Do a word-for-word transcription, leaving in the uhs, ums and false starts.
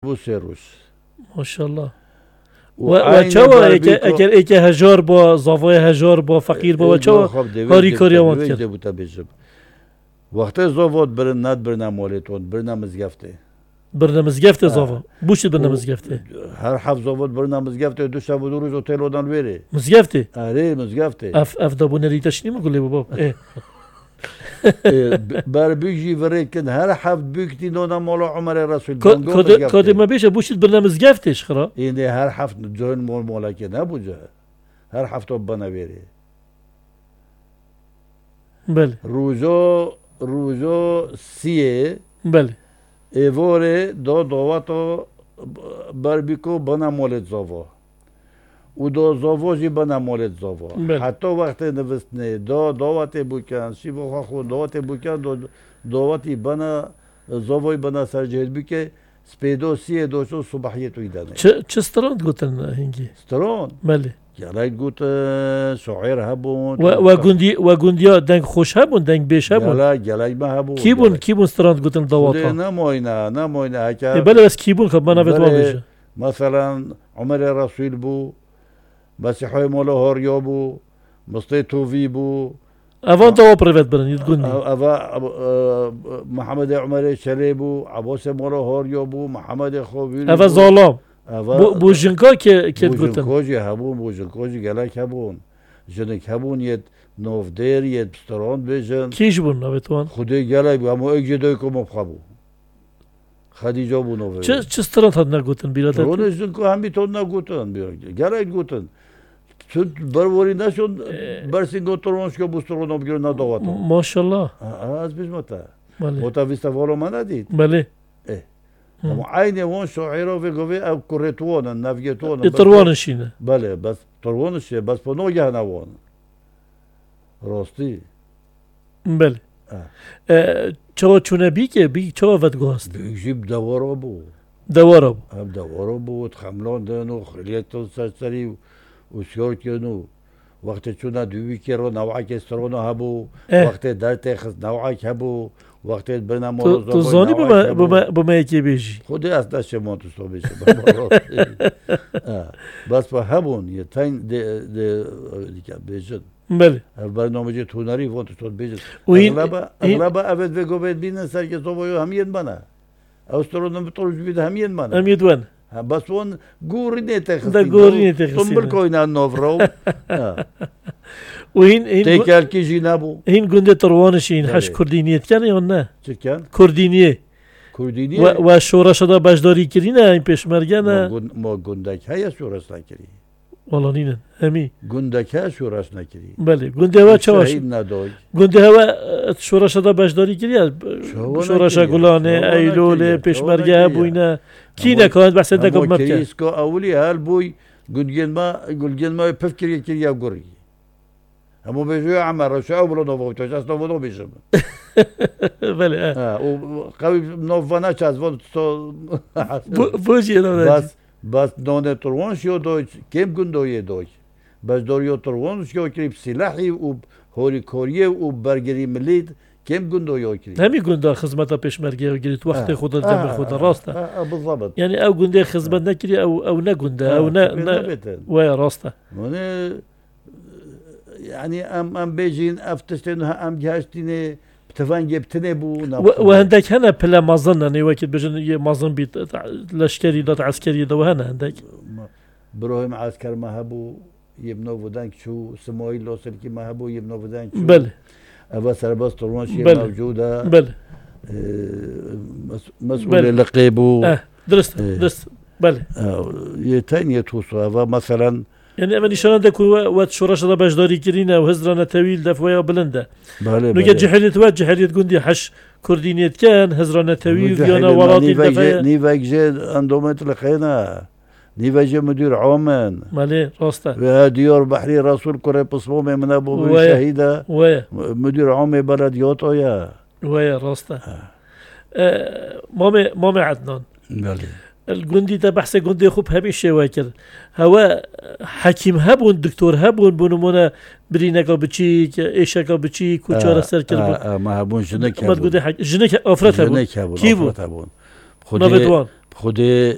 بو سروش ماشاءالله و چوا اگر ایک هزار با زاوای هزار با فقیر با چوا کاری کاری آمد کرد وقتی زاوات برن ند برن مالتون برن مزگفته برن مزگفته زاوا بوشید برن مزگفته هر هفت زاوات برن مزگفته دو شب و دو روز هتل ودان بره مزگفته آره مزگفته اف اف دابو نریتشنی مگولی بابا بر بیجی ورید کن هر هفت بیکتی نونا مولا عمر رسول کادی ما بیشه بوشید برن مزگفتش خرا اینه هر هفت جون مول مولا که نبوجه هر هفت بنا بره بله روزو روزو سیه بله ایواره دو دواتو بربیکو بنا مولد زاوا و دو زاواجی بنا مولد زاوا حتی وقتی نوستنه دو دواتی بکن سی بخوا خود دواتی بکن دو دواتی بنا زاوای بنا سرجهد بکه سپیدو سیه دوشو صبحیه توی دانه چه چه ستراند گوتن هنگی ستران بله گلای گوتن شعیر هبون و و گوندی و گوندیا دنگ خوش هبون دنگ بیش هبون گلای گلای ما هبون کی بون کی بون ستراند گوتن دواتا نموینا نموینا هکا بله بس کی بون خب من افت وان بیشه مثلا عمر رسول بو مسیحای مولا هاریا بو مصطفی توفی بو اوان دوا پرویت برن ید گوندی اوه محمد عمر شلی بو عباس مولا هاریا بو محمد خوبی اوه ظالم بو جنکا که که گوتن بوجنکاجی هبون بوجنکاجی گلک هبون جنک هبون ید نوفدر ید بستران بیجن کیش بون افت وان خودی گلک بو اما ایک جدای که مبخبو خدیجه بو نوفدر چه چه ستراند هاد نگوتن بیرات رونه جنکو همی تون نگوتن گلک گوتن چون بروری نشون برسینگو ترونش که بستران آبگیر نداوت ماشاءالله از بیشمتا بله متویسته والو من ندید بله اما عین وان شاعرها و گوی او کرتوانن نفیتوانن تروانشینه بله بس تروانشه بس په نوگه نوان راستی بله چوا چونه بی که بی چوا ود گوست بیجیب دوارا بو دوارا بو هم دوارا بود خملان دنو خلیتون سرسری و سیار کنو وقتی چونه دوی که رو نوعک استرانو هبو وقتی درت خز نوعک هبو وقتی برنامه موضوع تو زانی با ما یکی بیشی خودی از دست ما تو سو بیشه بس با همون یه تاین ده دیگه بیشن بله برنامه تونری وان تو بیشن اغلب اغلب اول بگو بید بینن سر که تو باید همین بنا استرالیا بتوش بید همین بنا همین دوان بس وان گوری نتخصی ده گوری نتخصی تنبل کوینان نوفرو و این این تکل کی جنابو این گنده تروانش این هش کردینیت کنه یا نه چه کن کردینیه کردینیه و و شورش دا بجداری کردی نه این پیشمرگه نه ما گندک های شورش نکردی والله نه همی گندک های شورش نکردی بله گنده ها چاش گنده ها شورش دا بجداری کردی شورش گلانه ایلوله پیشمرگه بوینه کی نکند بحث نکم مبکه کریسکو اولی حال بوی گلگن ما گلگن ما پفکری کردی یا گوری همو بیشوی عمر شو اولو نوفو توش از نوفو نو بیشم بله اه و قوی نوفو نچ از وان تو بوجی نو بس بس نونه تروانش یو دویچ کم گندوی دویچ بس دوریو تروانش یو کریب سلاحی و هوری کوریه و برگری ملید کم گندوی کریب همی گنده خدمت پیشمرگه گرید وقت خود جنب خود راسته بالضبط یعنی او گنده خدمت نکری او او نه گنده او نه نه وای راسته من يعني ام ام بيجين افتشتن ام جهشتيني بتفان جبتني بو وهندك هنا بلا مازن يعني وقت بيجن مازن بيت لشكري دات عسكري ده وهنا عندك بروهم عسكر ما هبو يبنو ودانك شو سمويل لوصل كي ما هبو يبنو ودانك شو بله ابا سرباز طرون شيء موجوده بله مسؤول لقيبو اه درست درست بله يتاني توصوا مثلا يعني أما نشان ده كوا وات شورش ده بجداري كرينا وهزرنا طويل ده فويا بلنده بله نوجد جحلية وات جحلية جندي حش كردينيت كان هزرنا طويل فينا وراتي دفايا نيفاك جي اندومت لخينا نيفاك جي مدير عمان مالي راسته وهديور بحري رسول كوري بصموم من ابو شهيده ويا مدير عام بلد يوتو يا ويا راسته آه مامي مامي عدنان بله الجندي ده بحث جندي خوب همي شواكر هوا حكيم هبون دكتور هبون بنمونا برينكا بتشيك ايشكا بتشيك وشارة سركر آه آه ما هبون جنك ما تقولي حاجة جنك افرت هبون جنك هبون كيفو هبون خدي خدي